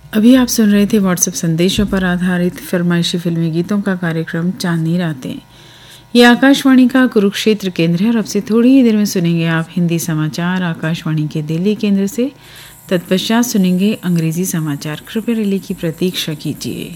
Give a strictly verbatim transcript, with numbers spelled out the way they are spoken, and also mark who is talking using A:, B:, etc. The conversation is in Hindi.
A: अभी आप सुन रहे थे व्हाट्सएप संदेशों पर आधारित फरमाइशी फिल्मी गीतों का कार्यक्रम चांदनी रातें। ये आकाशवाणी का कुरुक्षेत्र केंद्र है और अब से थोड़ी ही देर में सुनेंगे आप हिंदी समाचार आकाशवाणी के दिल्ली केंद्र से। तत्पश्चात सुनेंगे अंग्रेजी समाचार। कृपया रिले की प्रतीक्षा कीजिए।